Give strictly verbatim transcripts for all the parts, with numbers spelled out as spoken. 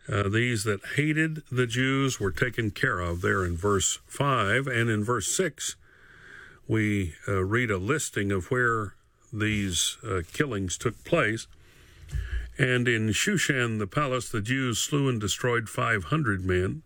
Uh, these that hated the Jews were taken care of there in verse five. And in verse six, we uh, read a listing of where these uh, killings took place. And in Shushan the palace, the Jews slew and destroyed five hundred men.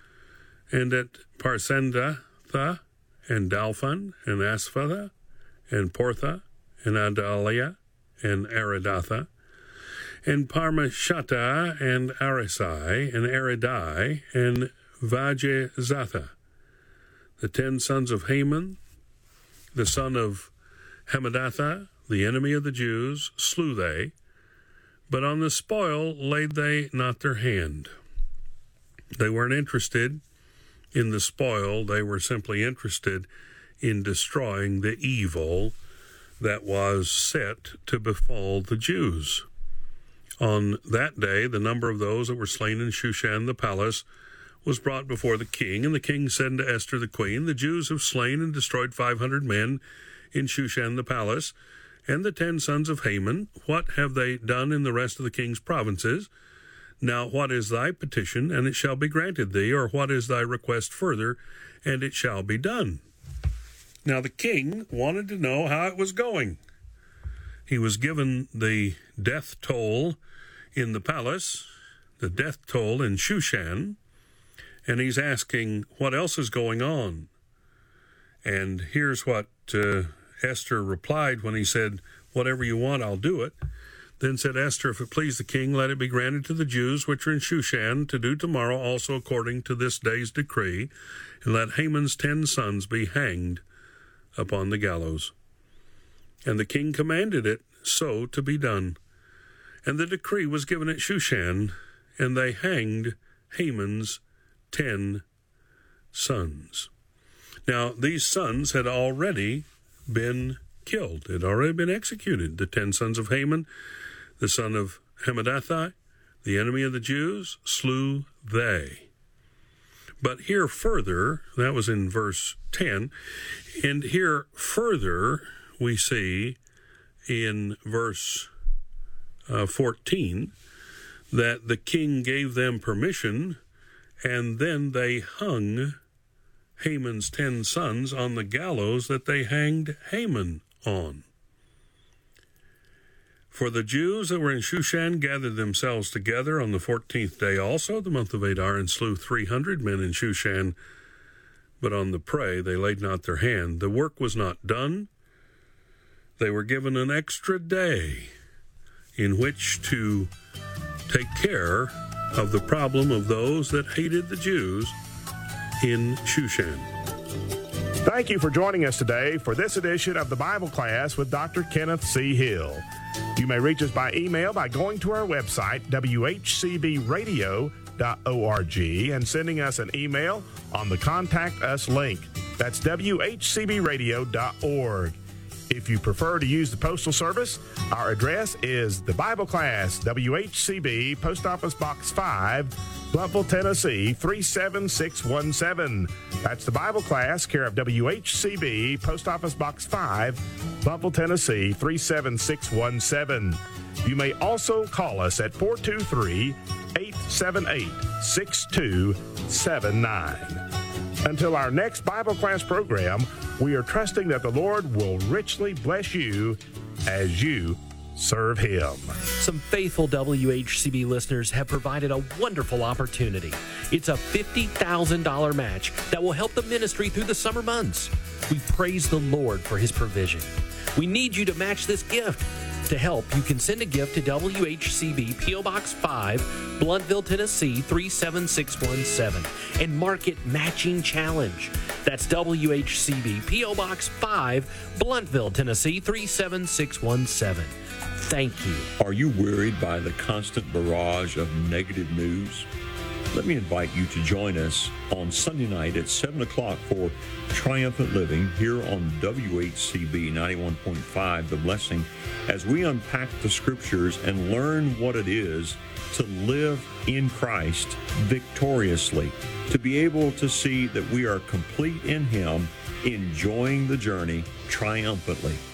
And at Parsendatha and Dalphon and Asphatha and Portha and Adalia and Aridatha and Parmashata and Arisai and Aridai and Vajezatha, the ten sons of Haman, the son of Hammedatha, the enemy of the Jews, slew they, but on the spoil laid they not their hand. They weren't interested in the spoil. They were simply interested in destroying the evil that was set to befall the Jews. On that day, the number of those that were slain in Shushan the palace was brought before the king, and the king said to Esther the queen, the Jews have slain and destroyed five hundred men in Shushan the palace, and the ten sons of Haman. What have they done in the rest of the king's provinces? Now what is thy petition, and it shall be granted thee, or what is thy request further, and it shall be done? Now the king wanted to know how it was going. He was given the death toll in the palace, the death toll in Shushan, and he's asking what else is going on. And here's what uh, Esther replied when he said, whatever you want, I'll do it. Then said Esther, if it please the king, let it be granted to the Jews which are in Shushan to do tomorrow also according to this day's decree, and let Haman's ten sons be hanged upon the gallows. And the king commanded it so to be done. And the decree was given at Shushan, and they hanged Haman's ten sons. Now, these sons had already been killed, had already been executed. The ten sons of Haman, the son of Hammedatha, the enemy of the Jews, slew they. But here further, that was in verse ten, and here further we see in verse uh, fourteen that the king gave them permission, and then they hung Haman's ten sons on the gallows that they hanged Haman on. For the Jews that were in Shushan gathered themselves together on the fourteenth day also, the month of Adar, and slew three hundred men in Shushan, but on the prey they laid not their hand. The work was not done. They were given an extra day in which to take care of the problem of those that hated the Jews in Shushan. Thank you for joining us today for this edition of the Bible Class with Doctor Kenneth C. Hill. You may reach us by email by going to our website, w h c b radio dot org, and sending us an email on the Contact Us link. That's w h c b radio dot org. If you prefer to use the Postal Service, our address is the Bible Class, W H C B, Post Office Box five, Blountville, Tennessee, three seven six one seven. That's the Bible Class, care of W H C B, Post Office Box five, Blountville, Tennessee, three seven six one seven. You may also call us at four two three, eight seven eight, six two seven nine. Until our next Bible Class program, we are trusting that the Lord will richly bless you as you serve Him. Some faithful W H C B listeners have provided a wonderful opportunity. It's a fifty thousand dollars match that will help the ministry through the summer months. We praise the Lord for His provision. We need you to match this gift. To help, you can send a gift to W H C B, P O. Box five, Blountville, Tennessee, three seven six one seven, and mark it Matching Challenge. That's W H C B, P O. Box five, Blountville, Tennessee, three seven six one seven. Thank you. Are you worried by the constant barrage of negative news? Let me invite you to join us on Sunday night at seven o'clock for Triumphant Living here on W H C B ninety-one point five, The Blessing, as we unpack the Scriptures and learn what it is to live in Christ victoriously, to be able to see that we are complete in Him, enjoying the journey triumphantly.